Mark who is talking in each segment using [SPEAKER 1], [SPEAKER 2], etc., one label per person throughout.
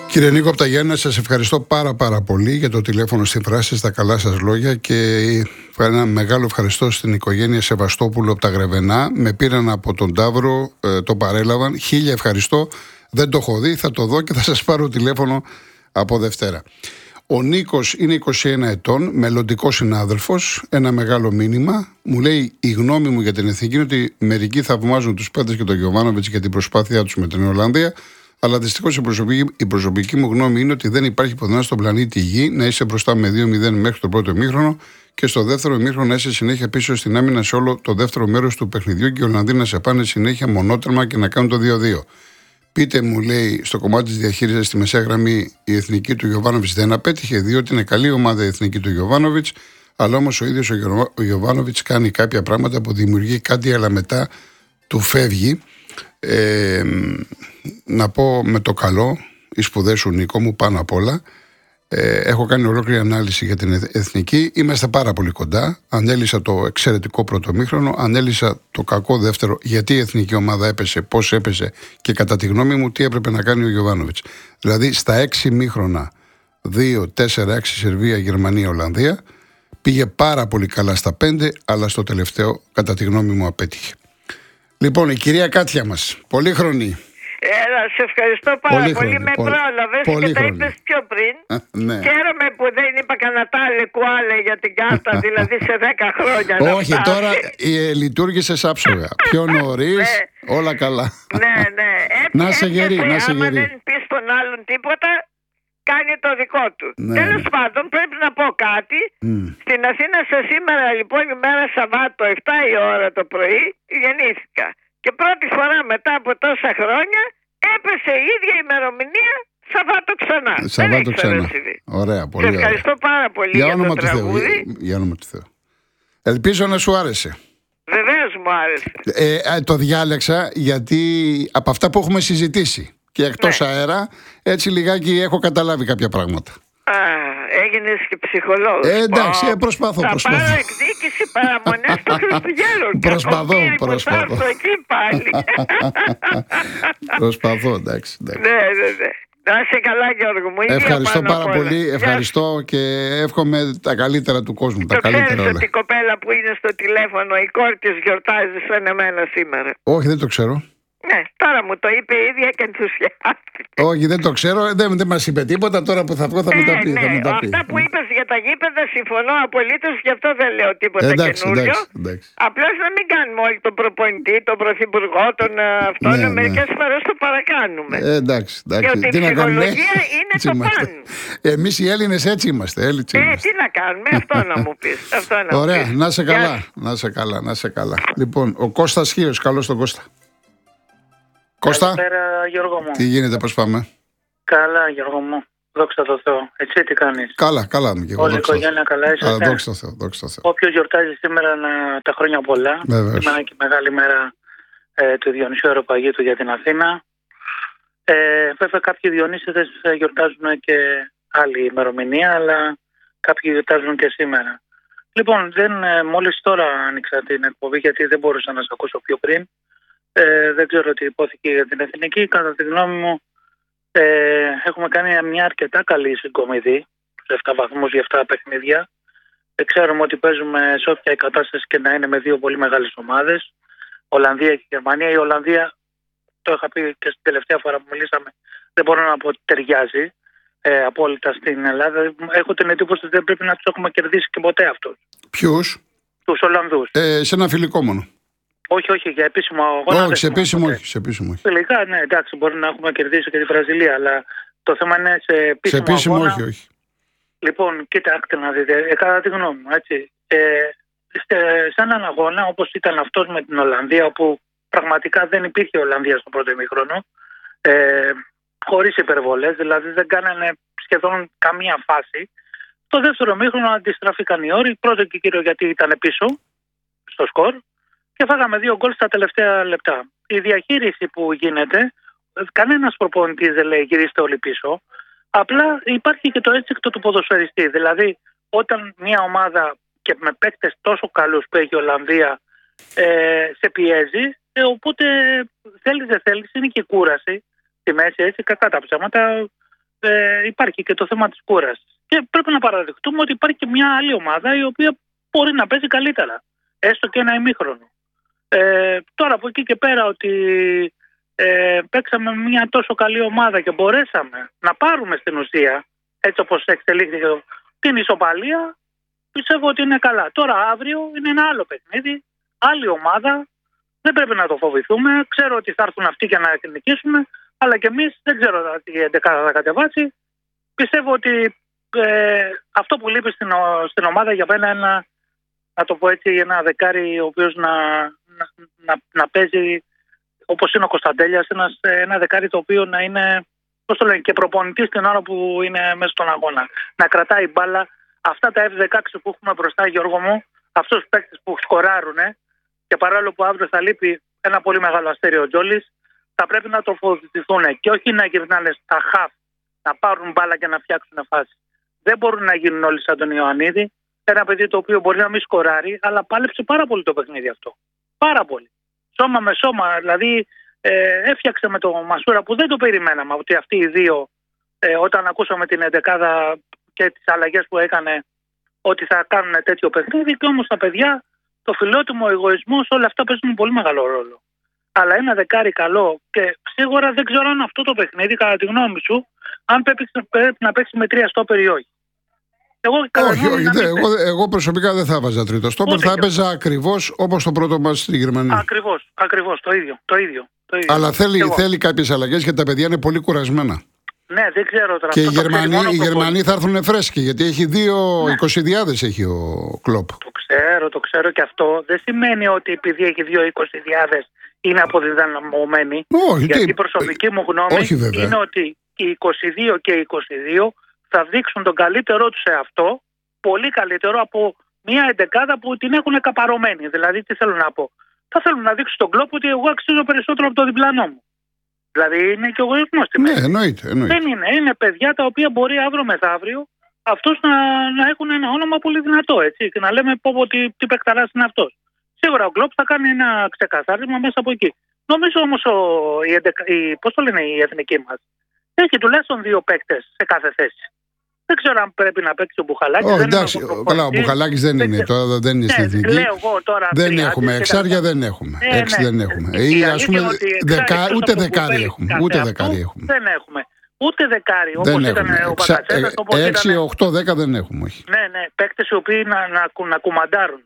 [SPEAKER 1] Κύριε Νίκο από τα Γιάννενα, σας ευχαριστώ πάρα πολύ για το τηλέφωνο στην φράση, στα καλά σας λόγια και ένα μεγάλο ευχαριστώ στην οικογένεια Σεβαστόπουλου από τα Γρεβενά. Με πήραν από τον Ταύρο, το παρέλαβαν. 1000 ευχαριστώ. Δεν το έχω δει, θα το δω και θα σας πάρω τηλέφωνο από Δευτέρα. Ο Νίκος είναι 21 ετών, μελλοντικός συνάδελφος. Ένα μεγάλο μήνυμα. Μου λέει: η γνώμη μου για την εθνική είναι ότι μερικοί θαυμάζουν τους παίκτες και τον Γιοβάνοβιτς για την προσπάθειά τους με την Ολλανδία. Αλλά δυστυχώς η προσωπική μου γνώμη είναι ότι δεν υπάρχει πουθενά στον πλανήτη Γη να είσαι μπροστά με 2-0 μέχρι το πρώτο ημίχρονο και στο δεύτερο ημίχρονο να είσαι συνέχεια πίσω στην άμυνα σε όλο το δεύτερο μέρος του παιχνιδιού και οι Ολλανδοί να σε πάνε συνέχεια μονότερμα και να κάνουν το 2-2. Πείτε μου, λέει, στο κομμάτι της διαχείρισης στη μεσαία γραμμή η εθνική του Γιοβάνοβιτς δεν απέτυχε, διότι είναι καλή ομάδα η εθνική του Γιοβάνοβιτς, αλλά όμως ο ίδιος ο Γιοβάνοβιτς κάνει κάποια πράγματα που δημιουργεί κάτι, αλλά μετά του φεύγει. Να πω με το καλό, οι σπουδές σου Νίκο μου πάνω απ' όλα. Έχω κάνει ολόκληρη ανάλυση για την εθνική. Είμαστε πάρα πολύ κοντά. Ανέλησα το εξαιρετικό πρώτο μήχρονο, ανέλησα το κακό δεύτερο, γιατί η εθνική ομάδα έπεσε, πώς έπεσε και κατά τη γνώμη μου τι έπρεπε να κάνει ο Γιοβάνοβιτς. Δηλαδή στα 6 μήχρονα, 2, 4, 6 Σερβία, Γερμανία, Ολλανδία, πήγε πάρα πολύ καλά στα 5, αλλά στο τελευταίο κατά τη γνώμη μου απέτυχε. Λοιπόν, η κυρία Κάτια μας, πολύχρονη.
[SPEAKER 2] Σε ευχαριστώ πάρα πολύ. Με πρόλαβες και τα είπες πιο πριν.
[SPEAKER 1] Ναι.
[SPEAKER 2] Χαίρομαι που δεν είπα κανένα τάλε κουάλε για την κάρτα, δηλαδή σε 10 χρόνια.
[SPEAKER 1] Όχι, τώρα λειτουργήσε άψογα. Πιο νωρίς, όλα καλά.
[SPEAKER 2] Ναι.
[SPEAKER 1] Να σε γερί, να σε γερί.
[SPEAKER 2] Αν δεν πεις στον άλλον τίποτα, κάνει το δικό του.
[SPEAKER 1] Ναι,
[SPEAKER 2] Τέλος πάντων, πρέπει να πω κάτι. Στην Αθήνα σήμερα, λοιπόν, ημέρα Σαββάτο, 7 η ώρα το πρωί, γεννήθηκα. Και πρώτη φορά μετά από τόσα χρόνια έπεσε η ίδια ημερομηνία Σαββάτο ξανά.
[SPEAKER 1] Σαββάτο ξανά. Ωραία, πολύ ωραία.
[SPEAKER 2] Σε ευχαριστώ πάρα πολύ για το τραγούδι.
[SPEAKER 1] Για όνομα του Θεού. Ελπίζω να σου άρεσε.
[SPEAKER 2] Βεβαίως μου άρεσε.
[SPEAKER 1] Το διάλεξα γιατί από αυτά που έχουμε συζητήσει και εκτός αέρα, έτσι λιγάκι έχω καταλάβει κάποια πράγματα.
[SPEAKER 2] Έγινες και ψυχολόγος.
[SPEAKER 1] Εντάξει, προσπαθώ.
[SPEAKER 2] Θα πάρω εκδίκηση παραμονές των Χριστουγέννων.
[SPEAKER 1] Προσπαθώ.
[SPEAKER 2] Εκεί πάλι.
[SPEAKER 1] Προσπαθώ, εντάξει.
[SPEAKER 2] Ναι. Να είσαι καλά, Γιώργο μου.
[SPEAKER 1] Ευχαριστώ πάρα πολύ. Ευχαριστώ και εύχομαι τα καλύτερα του κόσμου.
[SPEAKER 2] Το ξέρεις ότι η κοπέλα που είναι στο τηλέφωνο, η κόρη της γιορτάζει σαν εμένα σήμερα.
[SPEAKER 1] Όχι, δεν το ξέρω.
[SPEAKER 2] Ναι, τώρα μου το είπε η ίδια και ενθουσιάστηκε.
[SPEAKER 1] Όχι, δεν το ξέρω, δεν μας είπε τίποτα. Τώρα που θα βγω θα μου τα πει.
[SPEAKER 2] Αυτά που είπες για τα γήπεδα συμφωνώ απολύτως, γι' αυτό δεν λέω τίποτα καινούριο. Απλώς να μην κάνουμε όλοι τον προπονητή, τον πρωθυπουργό, τον αυτόν. Μερικές φορές το παρακάνουμε.
[SPEAKER 1] Εντάξει.
[SPEAKER 2] Και ότι η ψυχολογία είναι το παν.
[SPEAKER 1] Εμείς οι Έλληνες έτσι είμαστε.
[SPEAKER 2] Τι να κάνουμε, αυτό να μου πεις.
[SPEAKER 1] Ωραία, να σε καλά. Λοιπόν, ο Κώστας Χίος, καλώς τον Κώστα. Κώστα,
[SPEAKER 3] καλησπέρα Γιώργο μου.
[SPEAKER 1] Τι γίνεται, πώς πάμε?
[SPEAKER 3] Καλά Γιώργο μου, δόξα τω Θεώ. Εσύ τι κάνεις?
[SPEAKER 1] Καλά μου και εγώ.
[SPEAKER 3] Όλη η οικογένεια καλά είσαστε?
[SPEAKER 1] Δόξα τω Θεώ.
[SPEAKER 3] Όποιος γιορτάζει σήμερα τα χρόνια πολλά.
[SPEAKER 1] Βεβαίως.
[SPEAKER 3] Σήμερα και μεγάλη μέρα του Διονυσίου Αεροπαγήτου για την Αθήνα. Βέβαια κάποιοι Διονύσιδες γιορτάζουν και άλλη ημερομηνία, αλλά κάποιοι γιορτάζουν και σήμερα. Λοιπόν, μόλις τώρα άνοιξα την εκπομπή γιατί δεν μπορούσα να σας ακούσω πιο πριν. Δεν ξέρω τι υπόθηκε για την εθνική. Κατά τη γνώμη μου έχουμε κάνει μια αρκετά καλή συγκομιδή σε 7 βαθμούς για 7 παιχνίδια. Ξέρουμε ότι παίζουμε σε όποια η κατάσταση και να είναι με 2 πολύ μεγάλες ομάδες, Ολλανδία και Γερμανία. Η Ολλανδία, το είχα πει και στην τελευταία φορά που μιλήσαμε, δεν μπορώ να πω ότι ταιριάζει απόλυτα στην Ελλάδα. Έχω την εντύπωση ότι δεν πρέπει να τους έχουμε κερδίσει και ποτέ αυτούς.
[SPEAKER 1] Ποιους?
[SPEAKER 3] Τους Ολλανδούς.
[SPEAKER 1] Σε ένα φιλικό μόνο.
[SPEAKER 3] Όχι, για επίσημο αγώνα.
[SPEAKER 1] Όχι, σε επίσημο όχι.
[SPEAKER 3] Τελικά, ναι, εντάξει, μπορεί να έχουμε κερδίσει και τη Βραζιλία, αλλά το θέμα είναι σε επίσημο αγώνα.
[SPEAKER 1] Όχι.
[SPEAKER 3] Λοιπόν, κοιτάξτε να δείτε, κατά τη γνώμη μου, έτσι. Σε έναν αγώνα όπως ήταν αυτός με την Ολλανδία, όπου πραγματικά δεν υπήρχε Ολλανδία στο πρώτο ημίχρονο, χωρίς υπερβολές, δηλαδή δεν κάνανε σχεδόν καμία φάση. Στο δεύτερο ημίχρονο αντιστραφήκαν οι όροι, πρώτο και κύριο γιατί ήταν πίσω στο σκορ. Και φάγαμε 2 γκολ στα τελευταία λεπτά. Η διαχείριση που γίνεται, κανένας προπονητής δεν λέει γυρίστε όλοι πίσω. Απλά υπάρχει και το ένστικτο του ποδοσφαιριστή. Δηλαδή, όταν μια ομάδα και με παίκτες τόσο καλούς που έχει η Ολλανδία σε πιέζει, οπότε θέλεις δεν θέλεις, είναι και κούραση στη μέση, έτσι, κακά τα ψέματα. υπάρχει και το θέμα της κούρασης. Και πρέπει να παραδεχτούμε ότι υπάρχει και μια άλλη ομάδα η οποία μπορεί να παίζει καλύτερα, έστω και ένα ημίχρονο. Τώρα από εκεί και πέρα ότι παίξαμε μια τόσο καλή ομάδα και μπορέσαμε να πάρουμε στην ουσία, έτσι όπως εξελίχθηκε την ισοπαλία, πιστεύω ότι είναι καλά. Τώρα αύριο είναι ένα άλλο παιχνίδι, άλλη ομάδα, δεν πρέπει να το φοβηθούμε. Ξέρω ότι θα έρθουν αυτοί για να νικήσουμε, αλλά και εμείς δεν ξέρω τι 11 θα κατεβάσει. Πιστεύω ότι αυτό που λείπει στην ομάδα για μένα είναι να το πω έτσι, ένα δεκάρι ο οποίος να παίζει όπως είναι ο Κωνσταντέλιας, ένα δεκάρι το οποίο να είναι, πώς το λένε, και προπονητής την ώρα που είναι μέσα στον αγώνα. Να κρατάει μπάλα. Αυτά τα F16 που έχουμε μπροστά, Γιώργο μου, αυτούς τους παίκτες που σκοράρουνε, και παρόλο που αύριο θα λείπει ένα πολύ μεγάλο αστέρι ο Τζόλης, θα πρέπει να τροφοδοτηθούν και όχι να γυρνάνε στα χαφ, να πάρουν μπάλα και να φτιάξουν φάση. Δεν μπορούν να γίνουν όλοι σαν τον Ιωαννίδη. Ένα παιδί το οποίο μπορεί να μην σκοράρει, αλλά πάλεψε πάρα πολύ το παιχνίδι αυτό. Πάρα πολύ. Σώμα με σώμα. Δηλαδή έφτιαξε με τον Μασούρα που δεν το περιμέναμε ότι αυτοί οι δύο, όταν ακούσαμε την 11 και τις αλλαγές που έκανε, ότι θα κάνουν τέτοιο παιχνίδι. Και όμως τα παιδιά, το φιλότιμο, ο εγωισμός, όλα αυτά παίζουν πολύ μεγάλο ρόλο. Αλλά ένα δεκάρι καλό και σίγουρα δεν ξέρω αν αυτό το παιχνίδι, κατά τη γνώμη σου, αν πρέπει να παίξει με 3 στόπερ ή όχι.
[SPEAKER 1] Εγώ προσωπικά δεν θα βάζα τρίτο στόπερ, θα έπαιζα ακριβώς όπως το πρώτο μας στη Γερμανία.
[SPEAKER 3] Ακριβώς, το ίδιο.
[SPEAKER 1] Αλλά θέλει κάποιες αλλαγές γιατί τα παιδιά είναι πολύ κουρασμένα.
[SPEAKER 3] Ναι, δεν ξέρω τώρα.
[SPEAKER 1] Και οι Γερμανοί θα έρθουν φρέσκοι γιατί έχει 20.000 έχει ο Κλοπ.
[SPEAKER 3] Το ξέρω και αυτό δεν σημαίνει ότι επειδή έχει 2.20.000 είναι αποδυναμωμένοι. Γιατί η προσωπική μου γνώμη είναι ότι οι 22 και οι 22 θα δείξουν τον καλύτερό τους σε αυτό, πολύ καλύτερο από μια εντεκάδα που την έχουν καπαρωμένη. Δηλαδή, τι θέλω να πω. Θα θέλουν να δείξουν στον Κλοπ ότι εγώ αξίζω περισσότερο από το διπλανό μου. Δηλαδή, είναι και ο εγωισμός στη μέση.
[SPEAKER 1] Ναι, εννοείται.
[SPEAKER 3] Δεν είναι παιδιά τα οποία μπορεί αύριο μεθαύριο αυτός να έχουν ένα όνομα πολύ δυνατό, έτσι. Και να λέμε πω τι παικταράς είναι αυτός. Σίγουρα ο Κλοπ θα κάνει ένα ξεκαθάρισμα μέσα από εκεί. Νομίζω όμως η εθνική μας έχει τουλάχιστον 2 παίκτες σε κάθε θέση. Δεν ξέρω αν πρέπει να παίξει ο Μπουχαλάκης.
[SPEAKER 1] Όχι, εντάξει, ο Μπουχαλάκης δεν είναι. Τώρα δεν είναι στη εθνική. Δεν έχουμε. Εξάρια δεν έχουμε. 6 δεν έχουμε. Ούτε δεκάρι έχουμε.
[SPEAKER 3] Δεν έχουμε. Ούτε δεκάρι.
[SPEAKER 1] Όπως ήταν ο Μπακατσέτας. 6, 8, 10 δεν έχουμε. Όχι.
[SPEAKER 3] Ναι. Παίκτες οι οποίοι να κουμαντάρουν.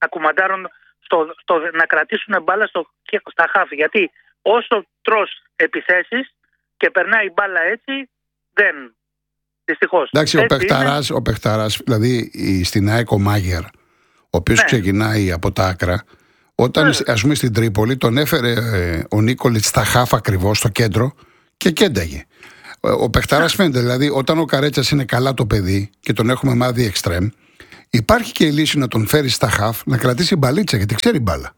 [SPEAKER 3] Να κρατήσουν μπάλα στα χάφη. Γιατί όσο τρως επιθέσεις και περνάει η μπάλα έτσι, δεν. Δυστυχώς.
[SPEAKER 1] Εντάξει, ο παιχταράς, δηλαδή στην ΑΕΚ ο Μάγερ, ο οποίος ξεκινάει από τα άκρα, όταν ας πούμε στην Τρίπολη τον έφερε ο Νίκολιτς στα χάφ ακριβώς στο κέντρο και κένταγε. Ο παιχταράς φαίνεται, δηλαδή όταν ο Καρέτσας είναι καλά το παιδί και τον έχουμε μάθει εξτρέμ, υπάρχει και η λύση να τον φέρει στα χάφ να κρατήσει μπαλίτσα γιατί ξέρει μπάλα.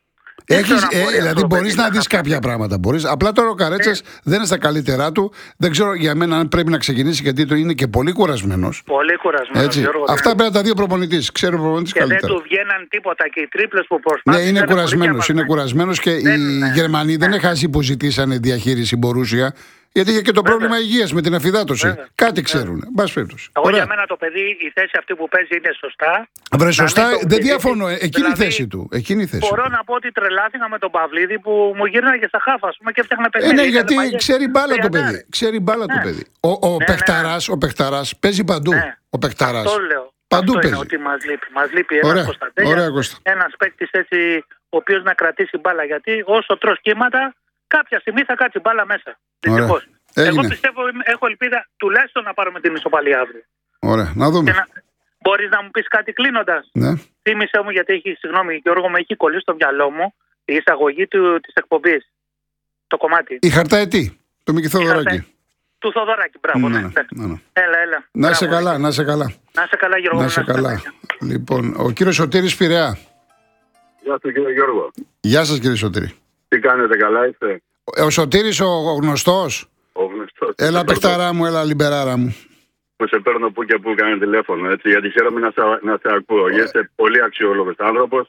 [SPEAKER 1] Δηλαδή μπορείς να δεις κάποια πράγματα. Απλά τώρα ο Καρέτσας δεν είναι στα καλύτερά του. Δεν ξέρω για μένα αν πρέπει να ξεκινήσει γιατί είναι και πολύ κουρασμένος.
[SPEAKER 3] Πολύ κουρασμένος.
[SPEAKER 1] Αυτά πρέπει να τα δει ο προπονητής. Ξέρει ο προπονητής καλύτερα.
[SPEAKER 3] Και δεν του βγαίναν τίποτα και οι τρίπλες που προσπάθησαν.
[SPEAKER 1] Ναι, είναι κουρασμένος και οι Γερμανοί δεν έχασαν που ζητήσανε διαχείριση Μπορούσια. Γιατί είχε και το πρόβλημα υγείας με την αφυδάτωση. Κάτι ξέρουν.
[SPEAKER 3] Εγώ για μένα το παιδί, η θέση αυτή που παίζει είναι σωστά.
[SPEAKER 1] Σωστά, δεν διαφωνώ. Εκείνη η θέση του.
[SPEAKER 3] Μπορώ να πω ότι τρελάθηκα με τον Παυλίδη που μου γύρναγε στα χάφα και έφτιαχνα παιχνίδι.
[SPEAKER 1] Ναι, γιατί ξέρει μπάλα το παιδί. Ξέρει μπάλα το παιδί. Ο παιχταράς παίζει παντού. Ο παιχταράς.
[SPEAKER 3] Αυτό λέω.
[SPEAKER 1] Παντού
[SPEAKER 3] παίζει.
[SPEAKER 1] Είναι
[SPEAKER 3] ότι μας λείπει ένας Κωνσταντέλιας, ένας παίκτης έτσι ο οποίος να κρατήσει μπάλα. Γιατί όσο τρως κύματα, κάποια στιγμή θα κάτσει μπάλα μέσα. Δυστυχώς. Εγώ πιστεύω, έχω ελπίδα τουλάχιστον να πάρουμε την ισοπαλία αύριο.
[SPEAKER 1] Ωραία, να δούμε.
[SPEAKER 3] Μπορείς να μου πεις κάτι κλείνοντας?
[SPEAKER 1] Ναι.
[SPEAKER 3] Θύμισε μου, γιατί συγγνώμη Γιώργο, με έχει κολλήσει στο μυαλό μου η εισαγωγή της εκπομπής. Το κομμάτι.
[SPEAKER 1] Η Χαρταετή, το Μίκη Θοδωράκη.
[SPEAKER 3] Του Θοδωράκη, μπράβο. Ναι. Έλα.
[SPEAKER 1] Να είσαι καλά.
[SPEAKER 3] Να είσαι καλά, Γιώργο.
[SPEAKER 1] Να είσαι καλά. Λοιπόν, ο κύριος Σωτήρης Πειραιά.
[SPEAKER 4] Γεια σας κύριε Γιώργο.
[SPEAKER 1] Γεια σας κύριε Σωτήρη.
[SPEAKER 4] Τι κάνετε, καλά είστε?
[SPEAKER 1] Ο Σωτήρης ο γνωστός.
[SPEAKER 4] Ο γνωστός.
[SPEAKER 1] Έλα παιχταρά μου, έλα λιμπεράρα μου.
[SPEAKER 4] Που σε παίρνω που και που κάνει τηλέφωνο, έτσι, γιατί χαίρομαι να σε ακούω. Είσαι πολύ αξιόλογος άνθρωπος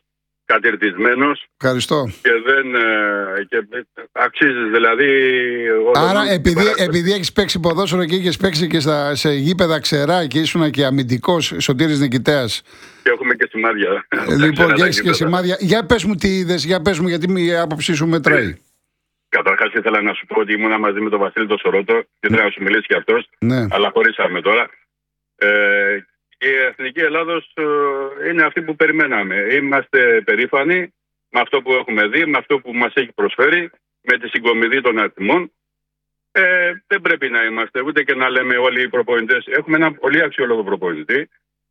[SPEAKER 4] κατηρτισμένος
[SPEAKER 1] Ευχαριστώ.
[SPEAKER 4] και και αξίζεις δηλαδή.
[SPEAKER 1] Άρα επειδή έχεις παίξει ποδόσφαιρο και είχες παίξει και σε γήπεδα ξερά και ήσουν και αμυντικός Σωτήρης Νικητέας.
[SPEAKER 4] Και έχουμε και σημάδια.
[SPEAKER 1] Λοιπόν, και έχεις και σημάδια. Για πες μου τι είδες, για πες μου, γιατί η άποψή σου μετράει.
[SPEAKER 4] Καταρχάς ήθελα να σου πω ότι ήμουνα μαζί με τον Βασίλη τον Σορότο και ήθελα να σου μιλήσει και αυτός,
[SPEAKER 1] Ναι.
[SPEAKER 4] αλλά χωρίσαμε τώρα. Η Εθνική Ελλάδος είναι αυτή που περιμέναμε. Είμαστε περήφανοι με αυτό που έχουμε δει, με αυτό που μας έχει προσφέρει, με τη συγκομιδή των αριθμών. Δεν πρέπει να είμαστε ούτε και να λέμε όλοι οι προπονητές. Έχουμε ένα πολύ αξιόλογο προπονητή,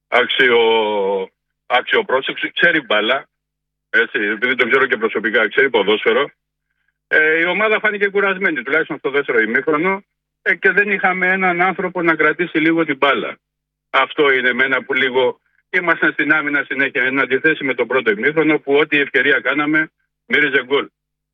[SPEAKER 4] αξιοπρόσεξο, ξέρει μπάλα, έτσι, επειδή τον ξέρω και προσωπικά, ξέρει ποδόσφαιρο. Η ομάδα φάνηκε κουρασμένη, τουλάχιστον στο δεύτερο ημίχρονο, και δεν είχαμε έναν άνθρωπο να κρατήσει λίγο την μπάλα. Αυτό είναι εμένα που λίγο ήμασταν στην άμυνα συνέχεια, εν αντιθέσει με το πρώτο ημίχρονο που ό,τι ευκαιρία κάναμε μύριζε γκολ.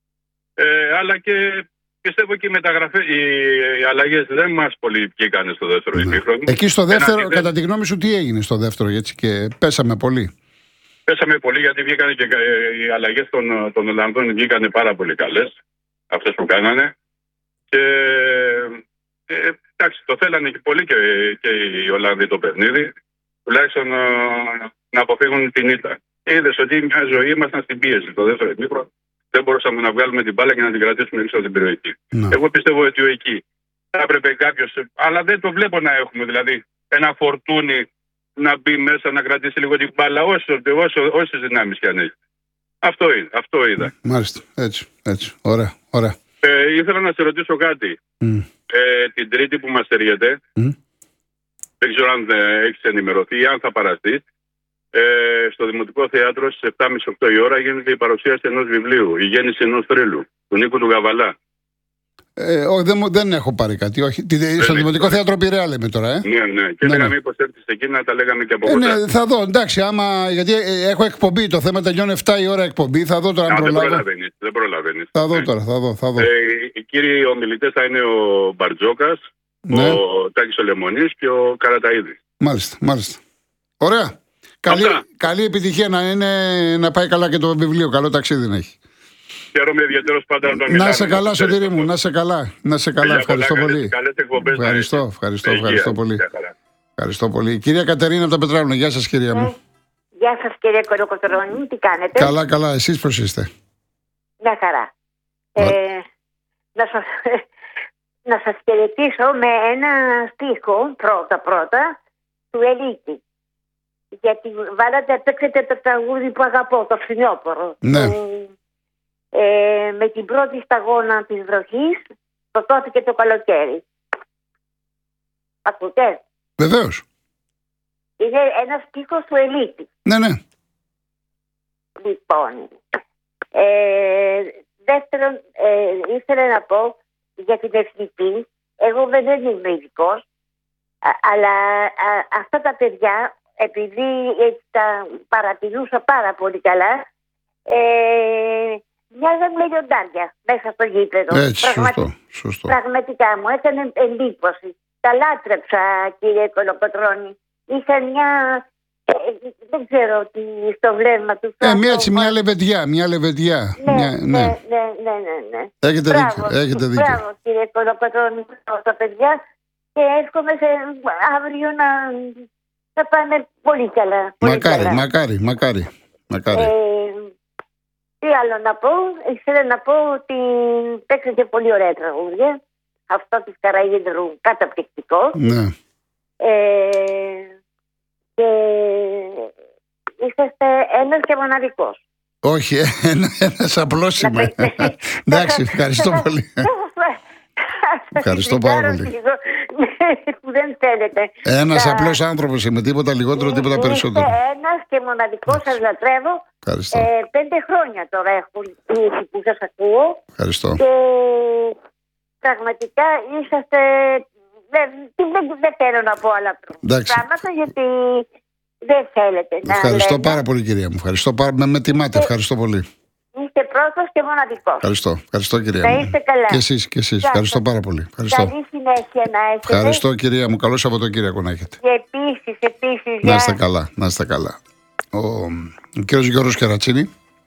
[SPEAKER 4] Αλλά και πιστεύω και οι αλλαγές δεν μας πολύ βγήκαν στο δεύτερο ημίχρονο.
[SPEAKER 1] Εκεί στο δεύτερο, κατά τη γνώμη σου, τι έγινε στο δεύτερο, έτσι, και πέσαμε πολύ?
[SPEAKER 4] Πέσαμε πολύ γιατί βγήκαν και οι αλλαγές των Ολλανδών βγήκαν πάρα πολύ καλές, αυτές που κάνανε. Και εντάξει, το θέλανε και πολύ και οι Ολλανδοί το παιχνίδι, τουλάχιστον να αποφύγουν την ήττα. Είδες ότι μια ζωή ήμασταν στην πίεση το δεύτερο ημίχρονο. Δεν μπορούσαμε να βγάλουμε την μπάλα και να την κρατήσουμε έξω από την περιοχή.
[SPEAKER 1] Ναι.
[SPEAKER 4] Εγώ πιστεύω ότι εκεί θα έπρεπε κάποιος, αλλά δεν το βλέπω να έχουμε, δηλαδή ένα Φορτούνι να μπει μέσα να κρατήσει λίγο την μπάλα, όσες δυνάμεις και αν έχει. Αυτό είδα.
[SPEAKER 1] Μάλιστα, έτσι. Ωραία.
[SPEAKER 4] Ήθελα να σε ρωτήσω κάτι. Την Τρίτη που μας έρχεται, δεν ξέρω αν έχεις ενημερωθεί ή αν θα παραστείς, στο Δημοτικό Θέατρο στις 7.30-8 η ώρα γίνεται η παρουσίαση ενός βιβλίου, η γέννηση ενός θρύλου, του Νίκου του Γαβαλά.
[SPEAKER 1] Δεν έχω πάρει κάτι. Όχι. Στο Δημοτικό Θέατρο Πειραιά λέμε τώρα.
[SPEAKER 4] Ναι. Και λέγαμε μήπως έρθεις εκεί να τα λέγαμε και από κοντά.
[SPEAKER 1] Ναι, θα δω. Εντάξει, γιατί έχω εκπομπή. Το θέμα τελειώνει 7 η ώρα εκπομπή. Θα δω τώρα αν προλάβω.
[SPEAKER 4] Δεν προλαβαίνεις.
[SPEAKER 1] Θα δω τώρα. Θα δω.
[SPEAKER 4] Οι κύριοι ομιλητές θα είναι ο Μπαρτζόκας,
[SPEAKER 1] ναι,
[SPEAKER 4] ο Τάκης ο Λεμονής και ο Καραταΐδης.
[SPEAKER 1] Μάλιστα. Ωραία. Καλή επιτυχία να πάει καλά και το βιβλίο. Καλό ταξίδι να έχει.
[SPEAKER 4] Χαίρομαι ιδιαίτερος πάντα να
[SPEAKER 1] μιλάμε. Να σε καλά, Σωτήρη μου. Να σε καλά. Ευχαριστώ πολύ.
[SPEAKER 4] Καλές εκπομπές.
[SPEAKER 1] Ευχαριστώ πολύ. Ευχαριστώ πολύ. Κυρία Κατερίνα από τα Πετράλωνα. Γεια σας, κυρία μου.
[SPEAKER 5] Γεια σας, κύριε Κολοκοτρώνη. Τι κάνετε?
[SPEAKER 1] Καλά. Εσείς πώς είστε?
[SPEAKER 5] Μια χαρά. Να σας χαιρετήσω με ένα στίχο πρώτα του Ελίτη. Γιατί παίξετε το τραγούδι που αγαπώ, το Φθινόπωρο.
[SPEAKER 1] Ναι.
[SPEAKER 5] Με την πρώτη σταγόνα της βροχής σκοτώθηκε το καλοκαίρι. Ακούτε?
[SPEAKER 1] Βεβαίως.
[SPEAKER 5] Είναι ένας στίχος του Ελίτη.
[SPEAKER 1] Ναι.
[SPEAKER 5] Λοιπόν, δεύτερον, ήθελα να πω για την εθνική. Εγώ δεν είμαι ειδικός, αλλά αυτά τα παιδιά, επειδή τα παρατηρούσα πάρα πολύ καλά, μοιάζαν με λιοντάρια μέσα στο γήπεδο.
[SPEAKER 1] Έτσι, σωστό.
[SPEAKER 5] Πραγματικά μου έκανε εντύπωση. Τα λάτρεψα, κύριε Κολοκοτρώνη. Είχαν δεν ξέρω τι στο βλέμμα του.
[SPEAKER 1] Μια λεβεντιά.
[SPEAKER 5] Ναι.
[SPEAKER 1] Έχετε δίκιο.
[SPEAKER 5] Μπράβο, κύριε Κολοκοτρώνη, τα παιδιά, και εύχομαι αύριο να πάνε πολύ καλά.
[SPEAKER 1] Μακάρι.
[SPEAKER 5] Τι άλλο να πω? Ήθελα να πω ότι παίξατε πολύ ωραία τραγούδια. Αυτό της Καραΐδρου καταπληκτικό.
[SPEAKER 1] Ναι.
[SPEAKER 5] Και είσαστε ένας και μοναδικός.
[SPEAKER 1] Όχι, ένας απλός είμαι. Εντάξει, ευχαριστώ πολύ. Ευχαριστώ πάρα πολύ.
[SPEAKER 5] Που δεν θέλετε.
[SPEAKER 1] Ένας απλός άνθρωπος είμαι, τίποτα λιγότερο, τίποτα περισσότερο.
[SPEAKER 5] Ένας και μοναδικός, σας λατρεύω. 5 χρόνια τώρα έχω που σας ακούω.
[SPEAKER 1] Ευχαριστώ.
[SPEAKER 5] Και πραγματικά είσαστε. Δεν θέλω να πω άλλα πράγματα, γιατί δεν θέλετε να.
[SPEAKER 1] Ευχαριστώ πάρα πολύ, κυρία μου. Ευχαριστώ πάρα πολύ. Με τιμάτε. Ευχαριστώ πολύ.
[SPEAKER 5] Είστε πρώτος και μοναδικός.
[SPEAKER 1] Ευχαριστώ, κυρία μου.
[SPEAKER 5] Να είστε καλά.
[SPEAKER 1] Και εσείς. Ευχαριστώ πάρα πολύ.
[SPEAKER 5] Καλή συνέχεια να έχετε.
[SPEAKER 1] Ευχαριστώ, κυρία μου. Καλό Σαββατοκύριακο να έχετε.
[SPEAKER 5] Και επίσης.
[SPEAKER 1] Να είστε καλά. Ο κύριος Γιώργος Κερατσίνη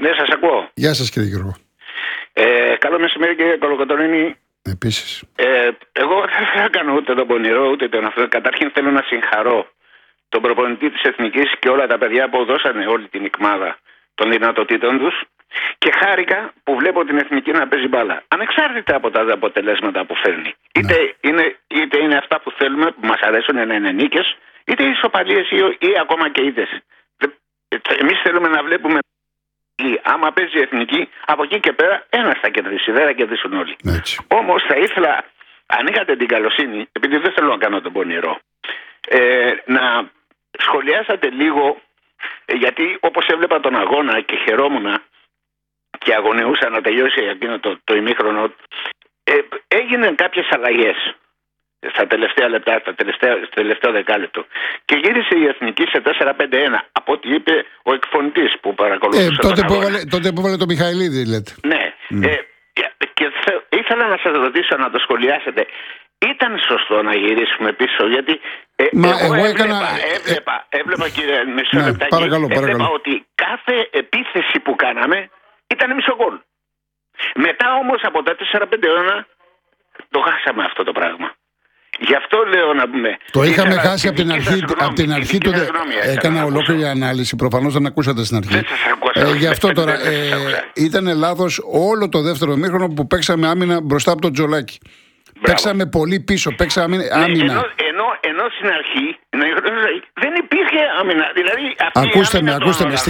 [SPEAKER 6] Ναι, σας ακούω.
[SPEAKER 1] Γεια σας κύριε Γιώργο.
[SPEAKER 6] Καλό μεσημέρι κύριε Κολοκοτρώνη.
[SPEAKER 1] Επίσης.
[SPEAKER 6] Εγώ δεν θα κάνω ούτε τον πονηρό ούτε τον αυτό. Καταρχήν θέλω να συγχαρώ τον προπονητή της Εθνικής και όλα τα παιδιά που δώσανε όλη την ικμάδα των δυνατοτήτων τους. Και χάρηκα που βλέπω την Εθνική να παίζει μπάλα. Ανεξάρτητα από τα αποτελέσματα που φέρνει. Είτε είναι αυτά που θέλουμε, που μας αρέσουν να είναι νίκες, είτε ισοπαλίες ή ακόμα και ήττες. Εμείς θέλουμε να βλέπουμε. Άμα παίζει η Εθνική, από εκεί και πέρα ένας θα κερδίσει, δεν θα κερδίσουν όλοι. Όμως θα ήθελα, αν είχατε την καλοσύνη, επειδή δεν θέλω να κάνω τον πονηρό, να σχολιάσατε λίγο, γιατί όπως έβλεπα τον αγώνα και χαιρόμουν και αγωνιούσα να τελειώσει εκείνο το ημίχρονο, έγιναν κάποιες αλλαγές στα τελευταία λεπτά, στο τελευταίο δεκάλεπτο. Και γύρισε η Εθνική σε 4-5-1, από ό,τι είπε ο εκφωνητής που παρακολουθούσε.
[SPEAKER 1] Τότε που έβαλε το Μιχαηλίδη, λέτε.
[SPEAKER 6] Ναι. Και ήθελα να σας ρωτήσω, να το σχολιάσετε. Ήταν σωστό να γυρίσουμε πίσω? Γιατί έβλεπα κύριε, μισό λεπτάκι, έβλεπα ότι κάθε επίθεση που κάναμε ήταν μισό γκολ. Μετά όμως από τα 4-5-1 το χάσαμε αυτό το πράγμα. Γι' αυτό λέω να πούμε.
[SPEAKER 1] Το είχαμε χάσει από την αρχή του. Έκανα ολόκληρη ανάλυση. Προφανώς δεν ακούσατε στην αρχή. Γι' αυτό τώρα ήταν λάθος όλο το δεύτερο ημίχρονο που παίξαμε άμυνα μπροστά από τον Τζολάκη. Παίξαμε πολύ πίσω. Παίξαμε άμυνα.
[SPEAKER 6] Ενώ στην αρχή δεν υπήρχε άμυνα. Δηλαδή,
[SPEAKER 1] ακούστε με.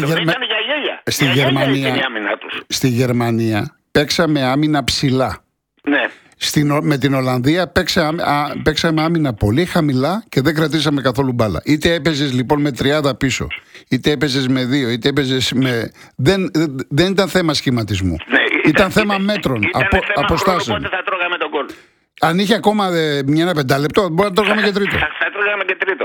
[SPEAKER 1] Στη Γερμανία παίξαμε άμυνα ψηλά.
[SPEAKER 6] Ναι.
[SPEAKER 1] Με την Ολλανδία παίξαμε άμυνα πολύ χαμηλά και δεν κρατήσαμε καθόλου μπάλα. Είτε έπαιζες λοιπόν με 30 πίσω, είτε έπαιζες με 2, είτε έπαιζες με. Δεν ήταν θέμα σχηματισμού. Ναι, ήταν θέμα μέτρων, αποστάσεων.
[SPEAKER 6] Οπότε θα τρώγαμε τον γκολ.
[SPEAKER 1] Αν είχε ακόμα ένα 5 λεπτό, μπορεί να τρώγαμε και τρίτο.
[SPEAKER 6] Θα τρώγαμε και τρίτο.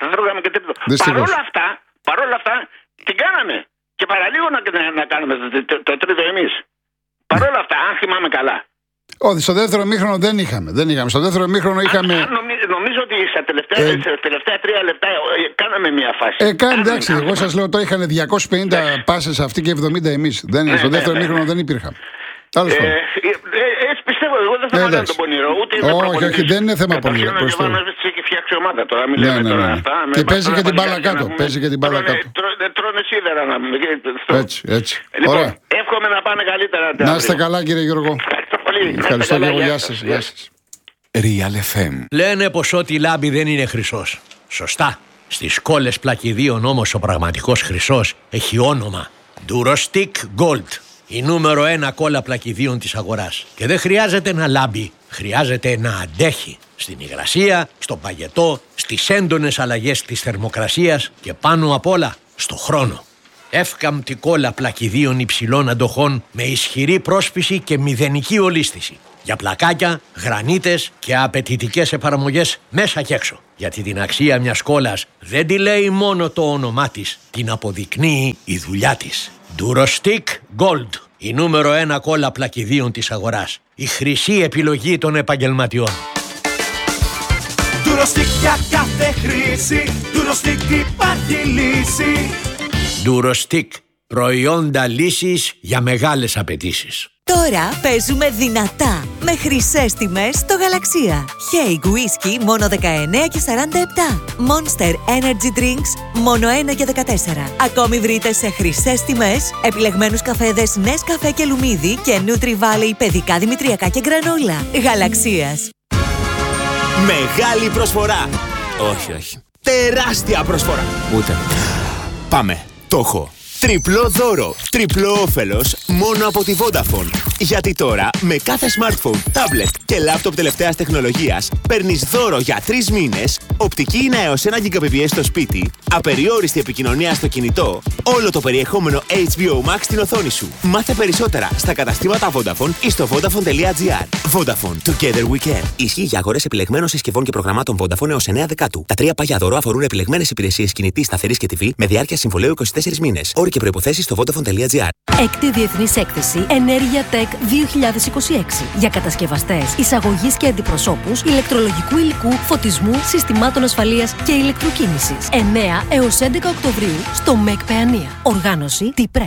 [SPEAKER 6] Παρ' όλα αυτά, την κάναμε. Και παραλίγο να κάνουμε το τρίτο εμείς. Παρ' όλα αυτά, αν θυμάμαι καλά.
[SPEAKER 1] Όχι, στο δεύτερο ημίχρονο δεν είχαμε. Στο δεύτερο ημίχρονο είχαμε.
[SPEAKER 6] Νομίζω ότι στα τελευταία 3 λεπτά κάναμε μια φάση.
[SPEAKER 1] Εντάξει, εγώ σας λέω τώρα είχαν 250 πάσες αυτοί και 70 εμείς. Στο δεύτερο ημίχρονο δεν υπήρχαν.
[SPEAKER 6] Έτσι πιστεύω, εγώ δεν θα κάνω τον πονηρό.
[SPEAKER 1] Όχι, δεν είναι θέμα πονηρό.
[SPEAKER 6] Έχει φτιάξει ομάδα τώρα. Μην λέμε τώρα αυτά.
[SPEAKER 1] Και παίζει και την μπάλα κάτω.
[SPEAKER 6] Τρώνε σίδερα να πούμε.
[SPEAKER 1] Έτσι.
[SPEAKER 6] Λοιπόν, εύχομαι να πάνε καλύτερα.
[SPEAKER 1] Να είστε καλά, κύριε Γιώργο. Ευχαριστώ και εγώ. Γεια σας.
[SPEAKER 7] Real FM.
[SPEAKER 8] Λένε πως ό,τι λάμπει δεν είναι χρυσός. Σωστά. Στις κόλλες πλακιδίων όμως ο πραγματικός χρυσός έχει όνομα. Durostic Gold. Η νούμερο 1 κόλλα πλακιδίων της αγοράς. Και δεν χρειάζεται να λάμπει. Χρειάζεται να αντέχει. Στην υγρασία, στον παγετό, στις έντονες αλλαγές της θερμοκρασίας και πάνω απ' όλα στο χρόνο. Εύκαμπτη κόλλα πλακιδίων υψηλών αντοχών με ισχυρή πρόσφυση και μηδενική ολίσθηση. Για πλακάκια, γρανίτες και απαιτητικές εφαρμογές μέσα και έξω. Γιατί την αξία μιας κόλλας δεν τη λέει μόνο το όνομά της, την αποδεικνύει η δουλειά της. Durostic Gold, η νούμερο 1 κόλλα πλακιδίων της αγοράς. Η χρυσή επιλογή των επαγγελματιών.
[SPEAKER 9] Durostic για κάθε χρήση, Durostic υπάρχει λύση.
[SPEAKER 8] Durostic, προϊόντα λύσης για μεγάλες απαιτήσεις.
[SPEAKER 10] Τώρα παίζουμε δυνατά με χρυσές τιμές στο Γαλαξία. Haig Whisky μόνο 19 και 47. Monster Energy Drinks μόνο 1 και 14. Ακόμη βρείτε σε χρυσές τιμές επιλεγμένους καφέδες Nescafé και Λουμίδι και Nutri Valley παιδικά δημητριακά και γκρανόλα. Γαλαξίας.
[SPEAKER 9] Μεγάλη προσφορά. Όχι. Τεράστια προσφορά.
[SPEAKER 7] Ούτε. Πάμε. Το έχω.
[SPEAKER 9] Τριπλό δώρο, τριπλό όφελος μόνο από τη Vodafone. Γιατί τώρα με κάθε smartphone, tablet και laptop τελευταίας τεχνολογίας παίρνεις δώρο για 3 μήνες, οπτική ίνα έως 1 Gbps στο σπίτι, απεριόριστη επικοινωνία στο κινητό, όλο το περιεχόμενο HBO Max στην οθόνη σου. Μάθε περισσότερα στα καταστήματα Vodafone ή στο vodafone.gr. Vodafone, together we can. Ισχύει για αγορές επιλεγμένων συσκευών και προγραμμάτων Vodafone έως 9 Δεκάτου. Τα 3 παγιά δώρο αφορούν επιλεγμένες υπηρεσίες κινητής, σταθερής και TV με διάρκεια συμβολαίου 24 μήνες. Όροι και προϋποθέσεις στο vodafone.gr.
[SPEAKER 11] Έκτη Διεθνής Έκθεση Ενέργεια Tech 2026 για κατασκευαστές, εισαγωγής και αντιπροσώπους ηλεκτρολογικού υλικού, φωτισμού, συστημάτων ασφαλείας και ηλεκτροκίνησης. 9 έως 11 Οκτωβρίου στο ΜΕΚ Παιανία. Οργάνωση T-Press.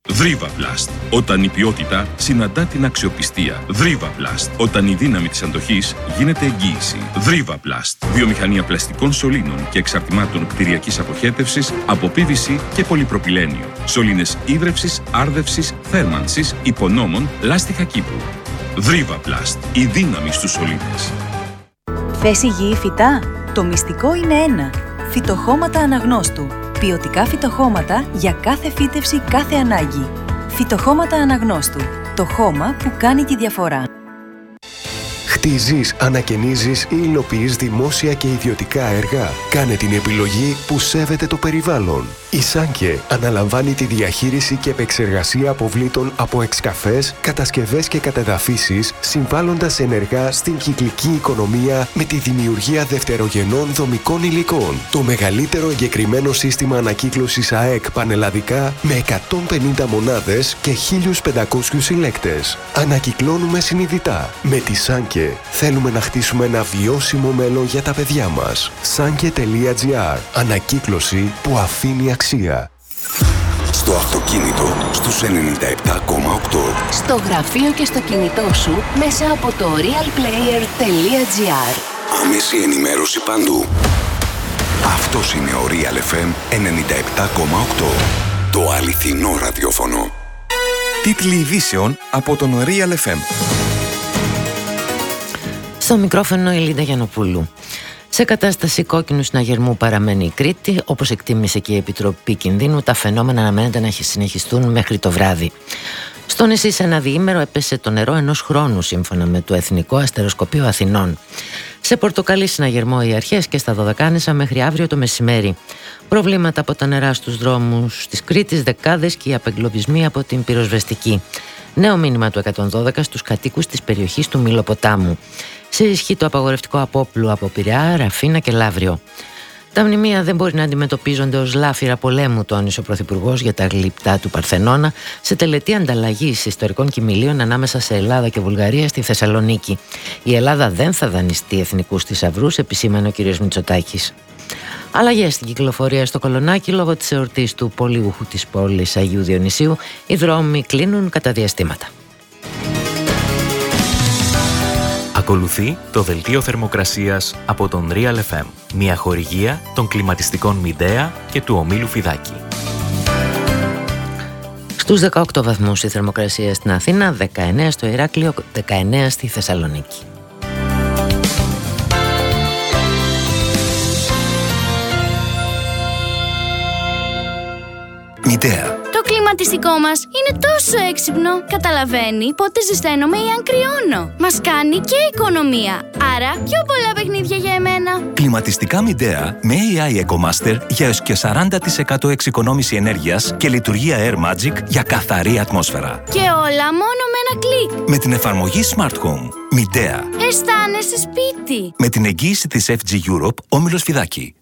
[SPEAKER 12] Δρίβαπλαστ. Όταν η ποιότητα συναντά την αξιοπιστία. Δρίβαπλαστ. Όταν η δύναμη της αντοχής γίνεται εγγύηση. Δρίβαπλαστ. Βιομηχανία πλαστικών σωλήνων και εξαρτημάτων κτηριακής αποχέτευσης από PVC και πολυπροπυλένιο. Σωλήνες ίδρευσης, άρδευσης, θέρμανσης, υπονόμων, λάστιχα κήπου. Δρίβαπλαστ. Η δύναμη στους σωλήνες.
[SPEAKER 13] Θες υγιή φυτά? Το μυστικό είναι ένα. Φυτοχώματα Αναγνώστου. Ποιοτικά φυτοχώματα για κάθε φύτευση, κάθε ανάγκη. Φυτοχώματα Αναγνώστου. Το χώμα που κάνει τη διαφορά.
[SPEAKER 14] Χτίζεις, ανακαινίζεις ή υλοποιείς δημόσια και ιδιωτικά έργα. Κάνε την επιλογή που σέβεται το περιβάλλον. Η Σάνκε αναλαμβάνει τη διαχείριση και επεξεργασία αποβλήτων από εξκαφές, κατασκευές και κατεδαφίσεις, συμβάλλοντας ενεργά στην κυκλική οικονομία με τη δημιουργία δευτερογενών δομικών υλικών. Το μεγαλύτερο εγκεκριμένο σύστημα ανακύκλωσης ΑΕΚ πανελλαδικά με 150 μονάδες και 1.500 συλλέκτες. Ανακυκλώνουμε συνειδητά. Με τη Σάνκε θέλουμε να χτίσουμε ένα βιώσιμο μέλλον για τα παιδιά μας. Sanke.gr. Ανακύκλωση που αφήνει αξία.
[SPEAKER 15] Στο αυτοκίνητο στους 97,8.
[SPEAKER 11] Στο γραφείο και στο κινητό σου μέσα από το realplayer.gr.
[SPEAKER 15] Άμεση ενημέρωση παντού. Αυτός είναι ο Real FM 97,8. Το αληθινό ραδιόφωνο.
[SPEAKER 7] Τίτλοι ειδήσεων από τον Real FM.
[SPEAKER 16] Στο μικρόφωνο η Λίντα Γιαννοπούλου. Σε κατάσταση κόκκινου συναγερμού παραμένει η Κρήτη, όπως εκτίμησε και η Επιτροπή Κινδύνου. Τα φαινόμενα αναμένεται να συνεχιστούν μέχρι το βράδυ. Στο νησί σε ένα διήμερο έπεσε το νερό ενός χρόνου, σύμφωνα με το Εθνικό Αστεροσκοπείο Αθηνών. Σε πορτοκαλί συναγερμό οι αρχές και στα Δωδεκάνησα μέχρι αύριο το μεσημέρι. Προβλήματα από τα νερά στους δρόμους της Κρήτης, δεκάδες και οι απεγκλωβισμοί από την πυροσβεστική. Νέο μήνυμα του 112 στους κατοίκους της περιοχής του Μήλο-Ποτάμου. Σε ισχύ το απαγορευτικό απόπλου από Πειραιά, Ραφίνα και Λαύριο. Τα μνημεία δεν μπορεί να αντιμετωπίζονται ως λάφυρα πολέμου, τόνισε ο Πρωθυπουργός για τα γλυπτά του Παρθενώνα σε τελετή ανταλλαγής ιστορικών κοιμηλίων ανάμεσα σε Ελλάδα και Βουλγαρία στη Θεσσαλονίκη. Η Ελλάδα δεν θα δανειστεί εθνικούς θησαυρούς, επισήμανε ο κ. Μητσοτάκης. Αλλαγές στην κυκλοφορία στο Κολονάκι λόγω της εορτής του πολύγουχου της πόλης Αγίου Διονυσίου. Οι δρόμοι κλείνουν κατά διαστήματα.
[SPEAKER 17] Ακολουθεί το δελτίο θερμοκρασίας από τον Real FM. Μια χορηγία των κλιματιστικών Μιντέα και του ομίλου Φιδάκη.
[SPEAKER 16] Στους 18 βαθμούς η θερμοκρασία στην Αθήνα, 19 στο Ηράκλειο, 19 στη Θεσσαλονίκη.
[SPEAKER 15] Μητέα.
[SPEAKER 18] Το κλιματιστικό μας είναι τόσο έξυπνο. Καταλαβαίνει πότε ζεσταίνομαι ή αν κρυώνω. Μας κάνει και οικονομία. Άρα πιο πολλά παιχνίδια για εμένα.
[SPEAKER 19] Κλιματιστικά Μιντέα με AI EcoMaster για έως και 40% εξοικονόμηση ενέργειας και λειτουργία Air Magic για καθαρή ατμόσφαιρα.
[SPEAKER 18] Και όλα μόνο με ένα κλικ.
[SPEAKER 19] Με την εφαρμογή Smart Home. Μιντέα.
[SPEAKER 18] Αισθάνεσαι σπίτι.
[SPEAKER 19] Με την εγγύηση της FG Europe, όμιλος Φιδάκη.